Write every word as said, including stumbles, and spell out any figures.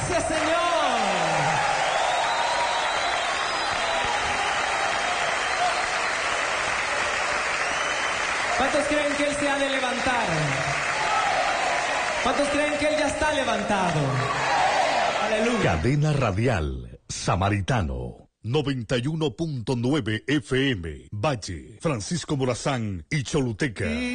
Gracias, Señor. ¿Cuántos creen que Él se ha de levantar? ¿Cuántos creen que Él ya está levantado? Aleluya. Cadena Radial Samaritano noventa y uno punto nueve F M, Valle, Francisco Morazán y Choluteca.